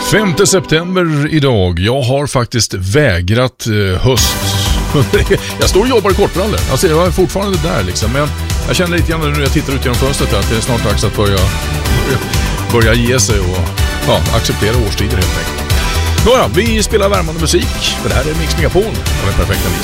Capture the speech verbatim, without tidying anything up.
femte september idag. Jag har faktiskt vägrat eh, höst. Jag står och jobbar i kortbrallor. Alltså jag är fortfarande där liksom. Men jag känner lite grann nu när jag tittar ut genom fönstret att det är snart dags att börja, börja ge sig och ja, acceptera årstider helt enkelt. Nåja, vi spelar värmande musik. För det här är Mix Megapol och den perfekta Mix.